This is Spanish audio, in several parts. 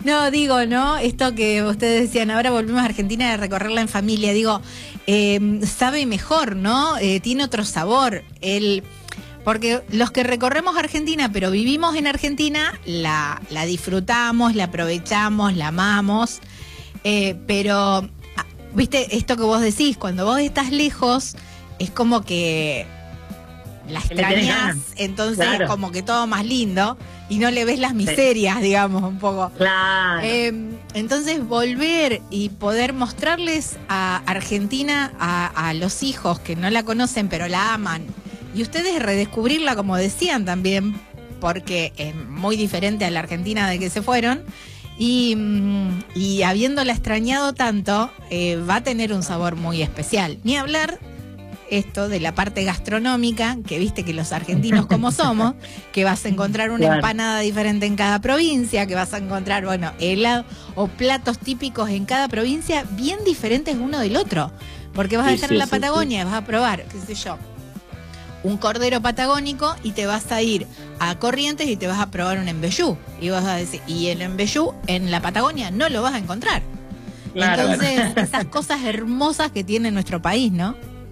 No, digo, ¿no? Esto que ustedes decían, ahora volvemos a Argentina de recorrerla en familia, digo, sabe mejor, ¿no? Tiene otro sabor. Porque los que recorremos Argentina, pero vivimos en Argentina, la disfrutamos, la aprovechamos, la amamos, pero, viste, esto que vos decís, cuando vos estás lejos, es como que la extrañás, entonces claro, como que todo más lindo y no le ves las miserias, digamos, un poco. Claro. Entonces volver y poder mostrarles a Argentina a los hijos que no la conocen pero la aman, y ustedes redescubrirla, como decían también, porque es muy diferente a la Argentina de que se fueron, y habiéndola extrañado tanto, va a tener un sabor muy especial. Ni hablar esto de la parte gastronómica, que viste que los argentinos como somos, que vas a encontrar una empanada diferente en cada provincia, que vas a encontrar, bueno, helado o platos típicos en cada provincia bien diferentes uno del otro, porque vas a estar en la Patagonia y vas a probar, qué sé yo, un cordero patagónico, y te vas a ir a Corrientes y te vas a probar un embellú, y vas a decir, y el embellú en la Patagonia no lo vas a encontrar. Claro. Entonces, esas cosas hermosas que tiene nuestro país, ¿no?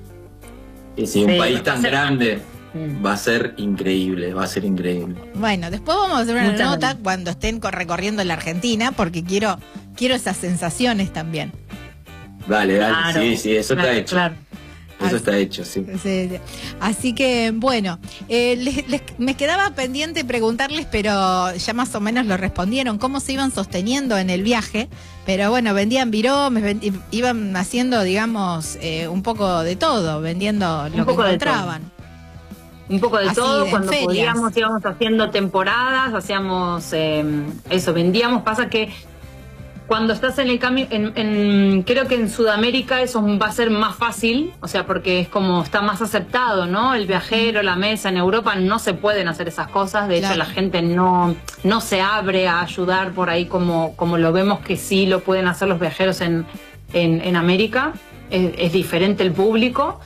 Y si un país tan grande, va a ser increíble, va a ser increíble. Bueno, después vamos a hacer una nota cuando estén recorriendo la Argentina, porque quiero esas sensaciones también. Dale, claro, sí, eso está hecho. Claro. Eso está hecho, sí. Así que, bueno, me quedaba pendiente preguntarles, pero ya más o menos lo respondieron, cómo se iban sosteniendo en el viaje. Pero bueno, vendían viromes, iban haciendo, digamos, un poco de todo, vendiendo lo que encontraban. Un poco de todo, cuando podíamos íbamos haciendo temporadas, hacíamos eso, vendíamos. Pasa que cuando estás en el cambio, creo que en Sudamérica eso va a ser más fácil, o sea, porque es como está más aceptado, ¿no? El viajero, la mesa. En Europa no se pueden hacer esas cosas, de hecho la gente no se abre a ayudar por ahí como lo vemos que sí lo pueden hacer los viajeros en América. Es diferente el público.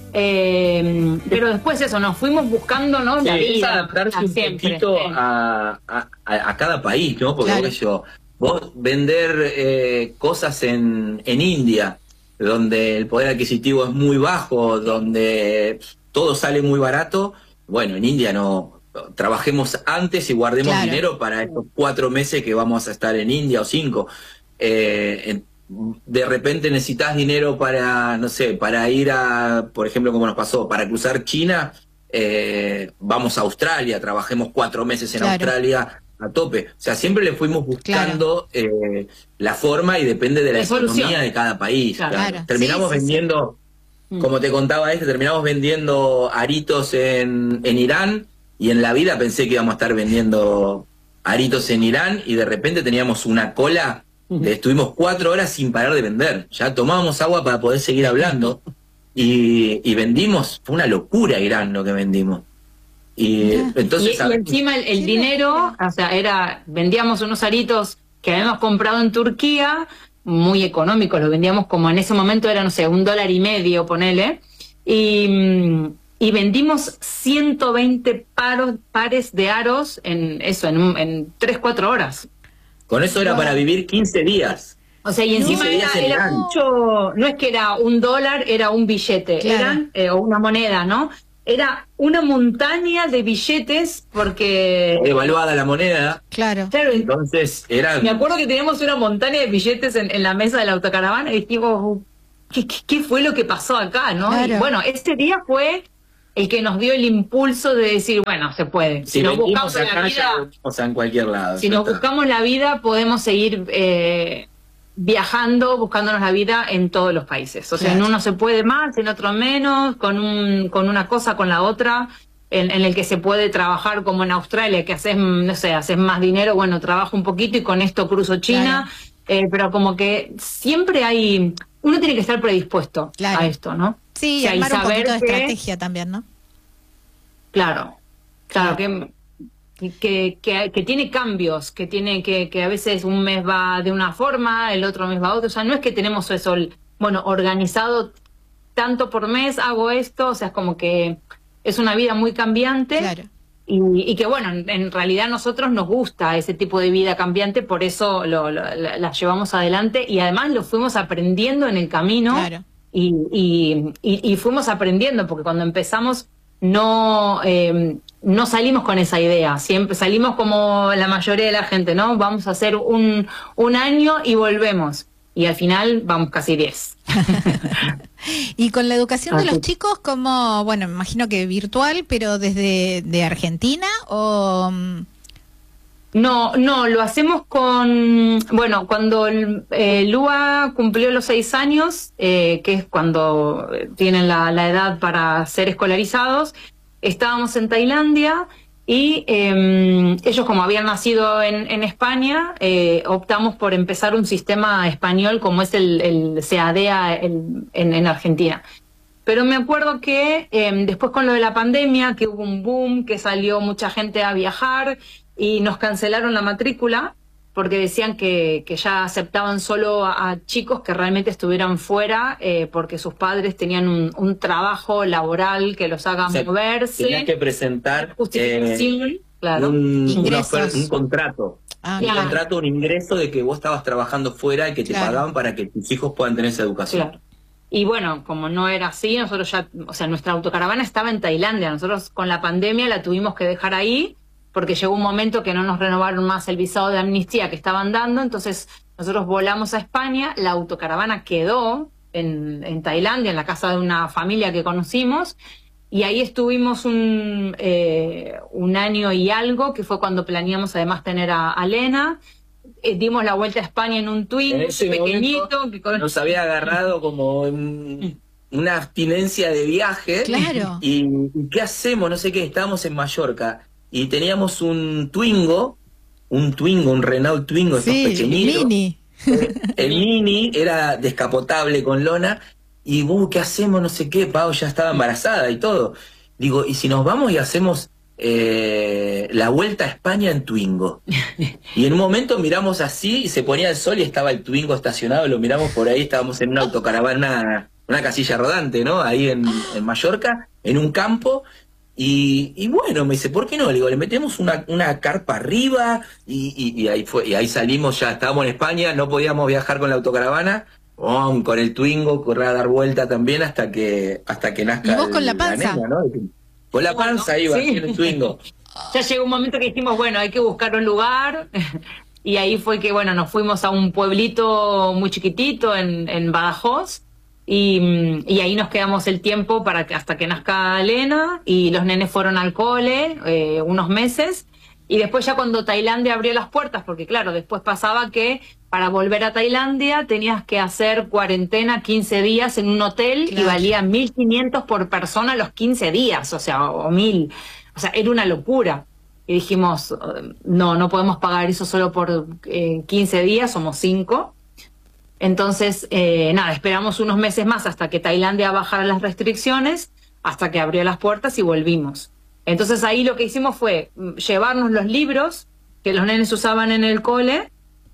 Pero después eso, nos fuimos buscando, ¿no? La vida, adaptarse un poquito a cada país, ¿no? Porque vos vender cosas en India, donde el poder adquisitivo es muy bajo, donde todo sale muy barato, bueno, en India no. Trabajemos antes y guardemos dinero para estos 4 meses que vamos a estar en India, o 5. De repente necesitas dinero para, no sé, para ir a, por ejemplo, como nos pasó, para cruzar China, vamos a Australia, trabajemos 4 meses en Australia a tope. O sea, siempre le fuimos buscando la forma, y depende de la economía de cada país. Terminamos vendiendo, como te contaba terminamos vendiendo aritos en Irán, y en la vida pensé que íbamos a estar vendiendo aritos en Irán, y de repente teníamos una cola. Estuvimos 4 horas sin parar de vender. Ya tomábamos agua para poder seguir hablando. Y vendimos, fue una locura Irán lo que vendimos. Y entonces y encima el dinero, o sea, vendíamos unos aritos que habíamos comprado en Turquía, muy económicos, los vendíamos como en ese momento era, no sé, $1.50, ponele. Y vendimos 120 pares de aros en 3-4 horas. Con eso era para vivir 15 días. O sea, y encima era mucho, no es que era $1, era un billete, o una moneda, ¿no? Era una montaña de billetes, porque evaluada la moneda. Claro. Entonces era. Me acuerdo que teníamos una montaña de billetes en la mesa de la autocaravana, y dijimos, ¿qué fue lo que pasó acá, no? Y bueno, ese día fue el que nos dio el impulso de decir, bueno, se puede. Si nos buscamos acá, la vida, en cualquier lado. Si nos buscamos la vida, podemos seguir viajando, buscándonos la vida en todos los países. O sea, en uno se puede más, en otro menos, con una cosa, con la otra, en el que se puede trabajar, como en Australia, que haces, no sé, haces más dinero, bueno, trabajo un poquito y con esto cruzo China, pero como que siempre uno tiene que estar predispuesto a esto, ¿no? Sí, y armar un poquito de estrategia también, ¿no? Claro, que tiene cambios, que a veces un mes va de una forma, el otro mes va a otra. O sea, no es que tenemos eso, organizado tanto por mes, hago esto. O sea, es como que es una vida muy cambiante. Y que bueno, en realidad a nosotros nos gusta ese tipo de vida cambiante, por eso la llevamos adelante y además lo fuimos aprendiendo en el camino. Claro. Y fuimos aprendiendo, porque cuando empezamos no salimos con esa idea, siempre salimos como la mayoría de la gente, ¿no? Vamos a hacer un año y volvemos. Y al final vamos casi 10. Y con la educación de los chicos, como, bueno, me imagino que virtual, pero desde de Argentina o... No, lo hacemos bueno, cuando Lua cumplió los 6 años, que es cuando tienen la edad para ser escolarizados, estábamos en Tailandia y ellos, como habían nacido en España, optamos por empezar un sistema español como es el CADEA en Argentina. Pero me acuerdo que después con lo de la pandemia, que hubo un boom, que salió mucha gente a viajar y nos cancelaron la matrícula porque decían que ya aceptaban solo a chicos que realmente estuvieran fuera porque sus padres tenían un trabajo laboral que los haga moverse. Tenías que presentar claro. un contrato. Claro. Un contrato, un ingreso de que vos estabas trabajando fuera y que te pagaban para que tus hijos puedan tener esa educación. Claro. Y bueno, como no era así, nosotros ya, o sea, nuestra autocaravana estaba en Tailandia. Nosotros con la pandemia la tuvimos que dejar ahí porque llegó un momento que no nos renovaron más el visado de amnistía que estaban dando. Entonces nosotros volamos a España, la autocaravana quedó en Tailandia, en la casa de una familia que conocimos, y ahí estuvimos un año y algo, que fue cuando planeamos además tener a Lena. Dimos la vuelta a España en un Twingo pequeñito. Nos había agarrado como una abstinencia de viaje. Claro. Y ¿qué hacemos? No sé qué, estábamos en Mallorca y teníamos un Twingo, un Renault Twingo, esos pequeñitos. Mini. El Mini era descapotable con lona. Y ¿qué hacemos? No sé qué, Pau ya estaba embarazada y todo. Digo, ¿y si nos vamos y hacemos la vuelta a España en Twingo? Y en un momento miramos así y se ponía el sol y estaba el Twingo estacionado, lo miramos por ahí, estábamos en una autocaravana, una casilla rodante, ¿no? Ahí en Mallorca, en un campo. Y bueno, me dice, ¿por qué no? Le digo, le metemos una carpa arriba y ahí fue, y ahí salimos, ya estábamos en España, no podíamos viajar con la autocaravana, con el Twingo, correr a dar vuelta también hasta que nazca. ¿Y vos con la panza? Nena, ¿no? Con la panza iba, sí. en el Twingo. Ya llegó un momento que dijimos, bueno, hay que buscar un lugar, y ahí fue que, bueno, nos fuimos a un pueblito muy chiquitito en Badajoz, y ahí nos quedamos el tiempo hasta que nazca Elena, y los nenes fueron al cole unos meses, y después ya cuando Tailandia abrió las puertas, porque claro, después pasaba que para volver a Tailandia tenías que hacer cuarentena 15 días en un hotel, claro, y valía 1.500 por persona los 15 días, o sea, o 1.000, o sea, era una locura. Y dijimos, no podemos pagar eso solo por 15 días, somos 5. Entonces, esperamos unos meses más hasta que Tailandia bajara las restricciones, hasta que abrió las puertas y volvimos. Entonces ahí lo que hicimos fue llevarnos los libros que los nenes usaban en el cole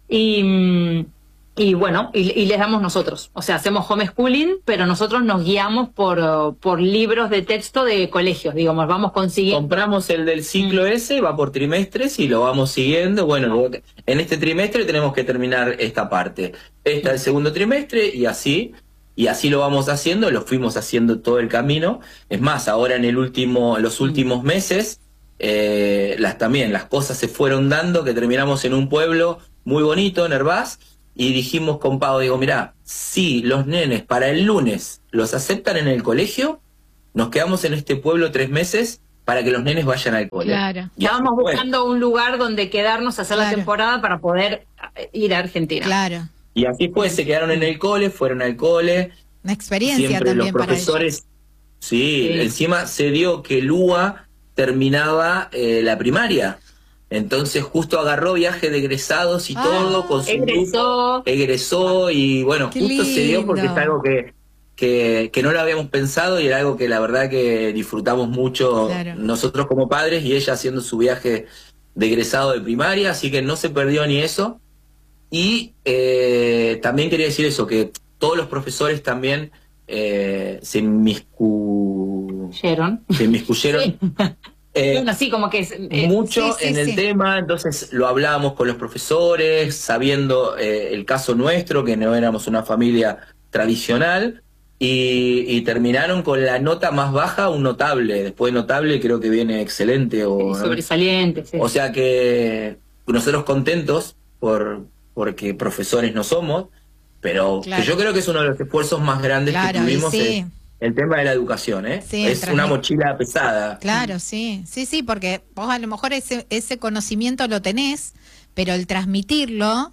y bueno, y les damos nosotros. O sea, hacemos homeschooling, pero nosotros nos guiamos por libros de texto de colegios, digamos, vamos consiguiendo. Compramos el del ciclo ese, va por trimestres y lo vamos siguiendo. Bueno, en este trimestre tenemos que terminar esta parte. Esta el segundo trimestre y así lo vamos haciendo, lo fuimos haciendo todo el camino. Es más, ahora en los últimos meses, las cosas se fueron dando, que terminamos en un pueblo muy bonito, en Hervás, y dijimos con Pau, digo, mirá, si los nenes para el lunes los aceptan en el colegio, nos quedamos en este pueblo 3 meses para que los nenes vayan al cole. Claro. Estábamos buscando un lugar donde quedarnos a hacer la temporada para poder ir a Argentina. Claro. Y así fue, se quedaron en el cole, fueron al cole. Una experiencia siempre también los profesores, para ellos. Sí, encima se dio que Lua terminaba la primaria. Entonces justo agarró viaje de egresados y todo, con su grupo, egresó y bueno, Qué justo se dio porque es lindo. algo que no lo habíamos pensado y era algo que la verdad que disfrutamos mucho nosotros como padres y ella haciendo su viaje de egresado de primaria, así que no se perdió ni eso. Y también quería decir eso, que todos los profesores también se inmiscuyeron bueno, sí, como que mucho en el tema, entonces lo hablábamos con los profesores, sabiendo el caso nuestro, que no éramos una familia tradicional, y terminaron con la nota más baja, un notable. Después de notable creo que viene excelente o sobresaliente. Sí. O sea que nosotros contentos porque profesores no somos, pero que yo creo que es uno de los esfuerzos más grandes que tuvimos. Es el tema de la educación, ¿eh? Sí, es una mochila pesada. Claro, sí, porque vos a lo mejor ese conocimiento lo tenés, pero el transmitirlo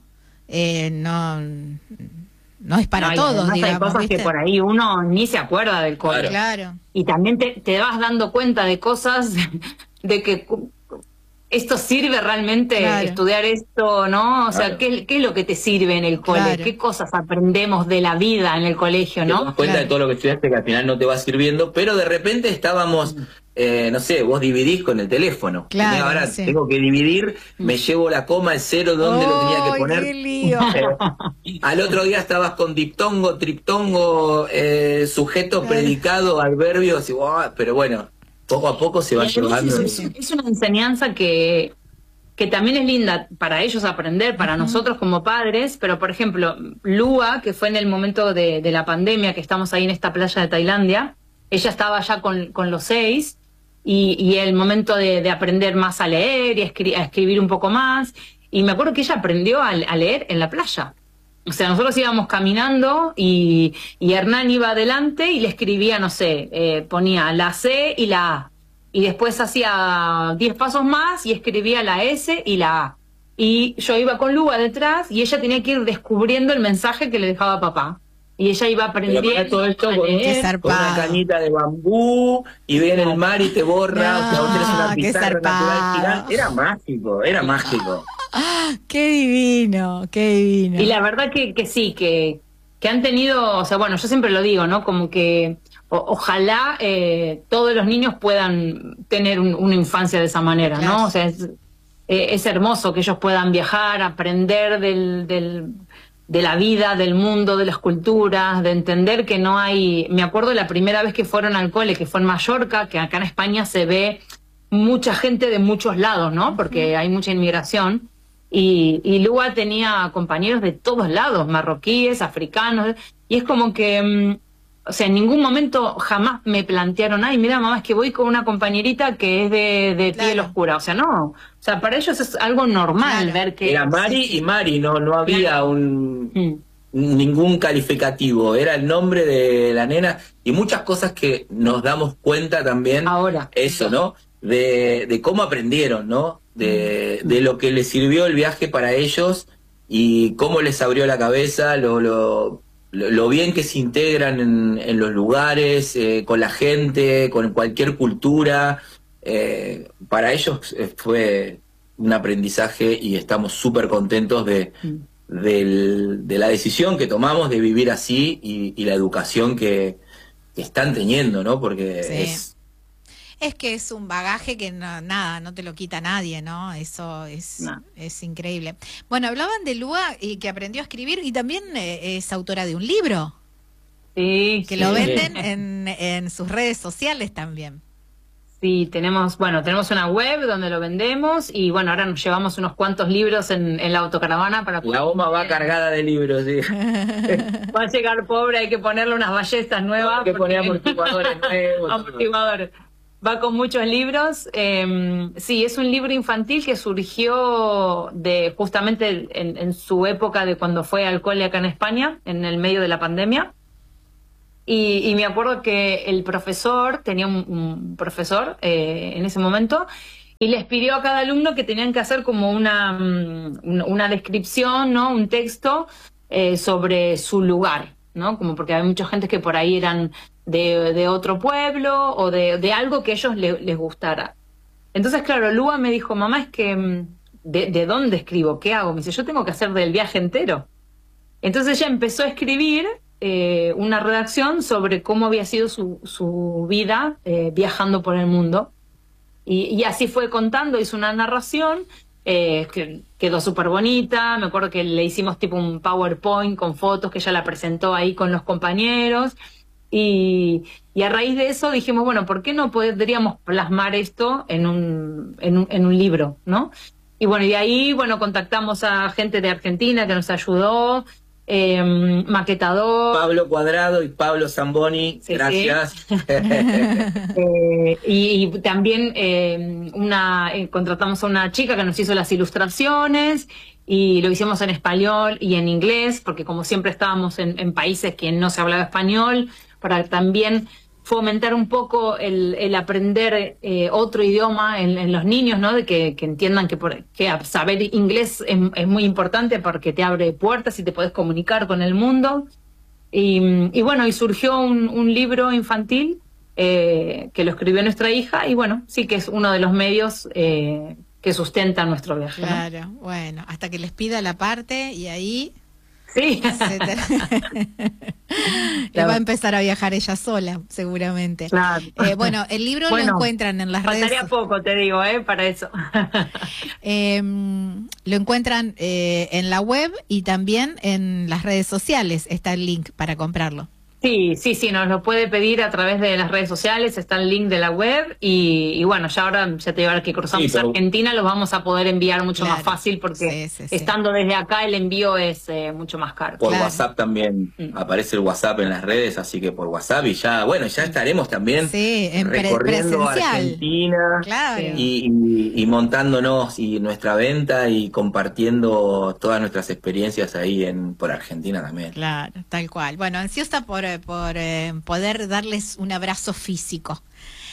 no es para todos, digamos. Hay cosas, ¿viste?, que por ahí uno ni se acuerda del cole. Claro. Y también te vas dando cuenta de cosas, de que esto sirve realmente, estudiar esto, ¿no? O sea, ¿qué es lo que te sirve en el cole? ¿Qué cosas aprendemos de la vida en el colegio, no? Te das cuenta de todo lo que estudiaste que al final no te va sirviendo, pero de repente estábamos, no sé, vos dividís con el teléfono. Claro, ahora tengo que dividir, me llevo la coma, el cero, ¿dónde lo tenía que poner? ¡Qué lío! Al otro día estabas con diptongo, triptongo, sujeto, predicado, adverbio, así, pero bueno, poco a poco se va llevando. Es una enseñanza que también es linda para ellos aprender, para nosotros como padres, pero por ejemplo, Lua, que fue en el momento de la pandemia, que estamos ahí en esta playa de Tailandia, ella estaba ya con los 6, y el momento de aprender más a leer y a escribir un poco más, y me acuerdo que ella aprendió a leer en la playa. O sea, nosotros íbamos caminando y Hernán iba adelante y le escribía, no sé, ponía la C y la A. Y después hacía 10 pasos más y escribía la S y la A. Y yo iba con Lua detrás y ella tenía que ir descubriendo el mensaje que le dejaba papá. Y ella iba aprendiendo todo esto con una cañita de bambú y viene el mar y te borra, o sea, vos tenés una pizarra natural gigante. Era mágico, era mágico. ¡Qué divino, qué divino! Y la verdad que sí, que han tenido, o sea, bueno, yo siempre lo digo, ¿no? Como que ojalá todos los niños puedan tener una infancia de esa manera, ¿no? Claro. O sea, es hermoso que ellos puedan viajar, aprender de la vida, del mundo, de las culturas, de entender que no hay... Me acuerdo la primera vez que fueron al cole, que fue en Mallorca, que acá en España se ve mucha gente de muchos lados, ¿no? Porque hay mucha inmigración. Y Lua tenía compañeros de todos lados, marroquíes, africanos, y es como que, o sea, en ningún momento jamás me plantearon, ay, mira, mamá, es que voy con una compañerita que es de piel oscura, o sea, no, o sea, para ellos es algo normal ver que... Era Mari y Mari, no había ningún calificativo, era el nombre de la nena, y muchas cosas que nos damos cuenta también, ahora, eso, ¿no? De cómo aprendieron, ¿no? De lo que les sirvió el viaje para ellos y cómo les abrió la cabeza, lo bien que se integran en los lugares, con la gente, con cualquier cultura. Para ellos fue un aprendizaje y estamos súper contentos de la decisión que tomamos de vivir así y la educación que están teniendo, ¿no? Porque es que es un bagaje que no te lo quita nadie, ¿no? Eso es increíble. Bueno, hablaban de Lua y que aprendió a escribir y también es autora de un libro. Sí. Que lo venden en sus redes sociales también. Sí, tenemos una web donde lo vendemos y bueno, ahora nos llevamos unos cuantos libros en la autocaravana para poder... La OMA va cargada de libros, sí. Va a llegar pobre, hay que ponerle unas ballestas nuevas. Hay que poner amortiguadores nuevos. Amortiguadores. Va con muchos libros. Sí, es un libro infantil que surgió justamente en su época de cuando fue al cole acá en España, en el medio de la pandemia. Y me acuerdo que el profesor, tenía un profesor en ese momento, y les pidió a cada alumno que tenían que hacer como una descripción, ¿no? Un texto sobre su lugar, ¿no? Como porque hay mucha gente que por ahí eran de otro pueblo o de algo que a ellos les gustara. Entonces, claro, Lua me dijo, mamá, es que ¿de dónde escribo? ¿Qué hago? Me dice, yo tengo que hacer del viaje entero. Entonces ella empezó a escribir una redacción sobre cómo había sido su vida viajando por el mundo. Y así fue contando, hizo una narración que quedó súper bonita. Me acuerdo que le hicimos tipo un PowerPoint con fotos que ella la presentó ahí con los compañeros. Y a raíz de eso dijimos, bueno, ¿por qué no podríamos plasmar esto en un libro, ¿no? Y bueno, y de ahí, bueno, contactamos a gente de Argentina que nos ayudó, maquetador. Pablo Cuadrado y Pablo Zamboni, Sí, gracias. Sí. Y también contratamos a una chica que nos hizo las ilustraciones y lo hicimos en español y en inglés, porque como siempre estábamos en países que no se hablaba español, para también fomentar un poco el aprender otro idioma en los niños, ¿no? De que entiendan que saber inglés es muy importante porque te abre puertas y te podés comunicar con el mundo. Y bueno, y surgió un libro infantil que lo escribió nuestra hija y bueno, sí que es uno de los medios que sustentan nuestro viaje. Claro, ¿no? bueno, hasta que les pida la parte y ahí... Sí. Y va a empezar a viajar ella sola, seguramente. Claro. Bueno, el libro lo encuentran en las redes. Faltaría poco, te digo, para eso. Lo encuentran en la web y también en las redes sociales. Está el link para comprarlo. Sí, nos lo puede pedir a través de las redes sociales, está el link de la web y bueno, ya ahora ya te digo, ahora que cruzamos a Argentina los vamos a poder enviar mucho más fácil porque estando desde acá el envío es mucho más caro. Por WhatsApp también aparece el WhatsApp en las redes, así que por WhatsApp y ya, bueno, ya estaremos también en recorriendo Argentina y montándonos y nuestra venta y compartiendo todas nuestras experiencias ahí por Argentina también. Claro, tal cual. Bueno, ansiosa por poder darles un abrazo físico.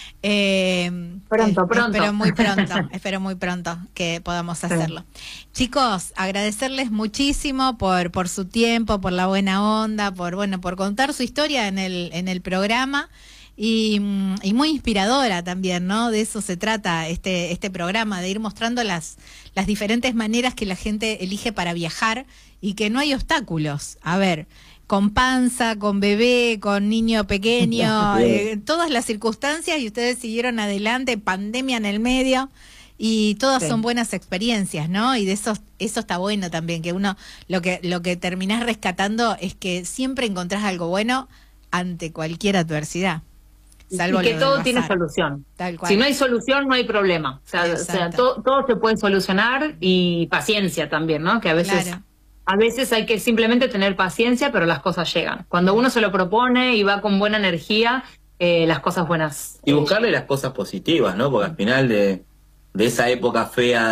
Pronto. Espero muy pronto que podamos hacerlo. Chicos, agradecerles muchísimo por su tiempo, por la buena onda, por contar su historia en el programa. Y muy inspiradora también, ¿no? De eso se trata este programa, de ir mostrando las diferentes maneras que la gente elige para viajar y que no hay obstáculos. A ver, con panza, con bebé, con niño pequeño, todas las circunstancias y ustedes siguieron adelante, pandemia en el medio y todas son buenas experiencias, ¿no? Y de eso está bueno también, que uno lo que terminás rescatando es que siempre encontrás algo bueno ante cualquier adversidad. Salvo y que todo tiene solución. Tal cual. Si no hay solución, no hay problema. O sea todo se puede solucionar y paciencia también, ¿no? Que a veces hay que simplemente tener paciencia, pero las cosas llegan. Cuando uno se lo propone y va con buena energía, las cosas buenas. Y buscarle las cosas positivas, ¿no? Porque al final de esa época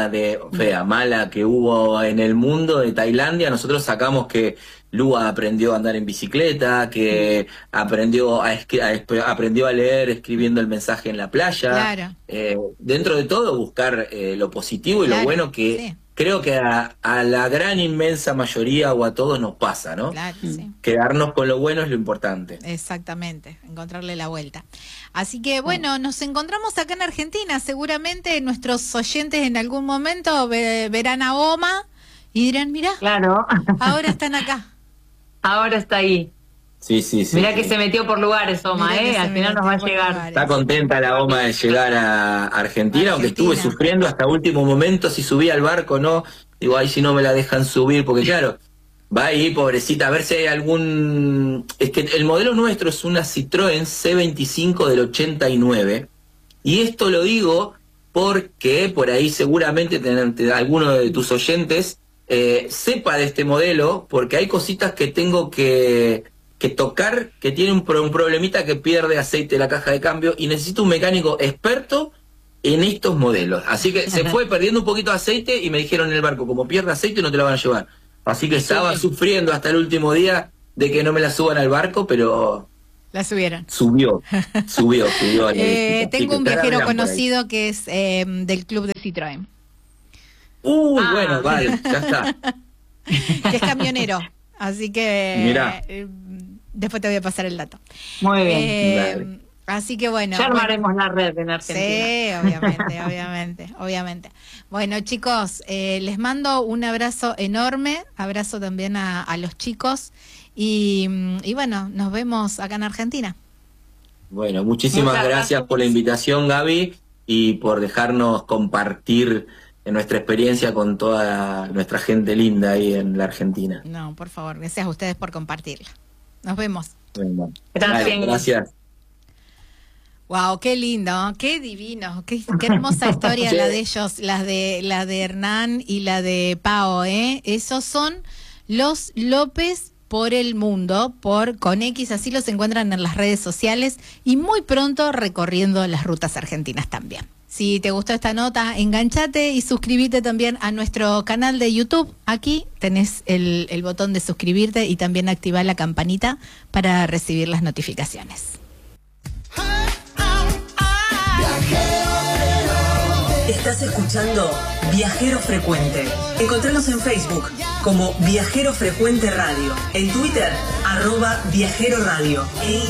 mala que hubo en el mundo de Tailandia, nosotros sacamos que Lua aprendió a andar en bicicleta, que aprendió a leer escribiendo el mensaje en la playa. Claro. Dentro de todo, buscar lo positivo y lo bueno que creo que a la gran inmensa mayoría o a todos nos pasa, ¿no? Claro, sí. Quedarnos con lo bueno es lo importante. Exactamente, encontrarle la vuelta. Así que bueno, nos encontramos acá en Argentina. Seguramente nuestros oyentes en algún momento verán a Oma y dirán, mirá, ahora están acá. Ahora está ahí. Sí. Mirá que se metió por lugares, Oma, al final nos va a llegar. Lugares. Está contenta la Oma de llegar a Argentina, aunque estuve sufriendo hasta último momento si subía al barco, ¿no? Digo, ahí si no me la dejan subir, porque claro, va ahí, pobrecita, a ver si hay algún... Es que el modelo nuestro es una Citroën C25 del 89, y esto lo digo porque por ahí seguramente alguno de tus oyentes sepa de este modelo, porque hay cositas que tengo que tocar, que tiene un problemita que pierde aceite de la caja de cambio y necesito un mecánico experto en estos modelos. Así que se fue perdiendo un poquito de aceite y me dijeron en el barco, como pierde aceite no te la van a llevar. Así que estaba sufriendo hasta el último día de que no me la suban al barco, pero... La subieron. Subió. Tengo un viajero conocido que es del club de Citroën. Bueno, vale, ya está. Que es camionero. Así que... Mirá. Después te voy a pasar el dato. Muy bien. Así que bueno. Ya armaremos la red en Argentina. Sí, obviamente. Bueno, chicos, les mando un abrazo enorme. Abrazo también a los chicos. Y bueno, nos vemos acá en Argentina. Bueno, muchísimas gracias por la invitación, Gaby, y por dejarnos compartir nuestra experiencia con toda nuestra gente linda ahí en la Argentina. No, por favor, gracias a ustedes por compartirla. Nos vemos. Bueno, Gracias. Gracias. Wow, qué lindo, qué divino, qué hermosa historia la de ellos, la de Hernán y la de Pao, ¿eh? Esos son los López por el mundo, con X, así los encuentran en las redes sociales y muy pronto recorriendo las rutas argentinas también. Si te gustó esta nota, enganchate y suscríbete también a nuestro canal de YouTube. Aquí tenés el botón de suscribirte y también activar la campanita para recibir las notificaciones. Estás escuchando Viajero Frecuente. Encontranos en Facebook como Viajero Frecuente Radio, en Twitter @Viajero Radio.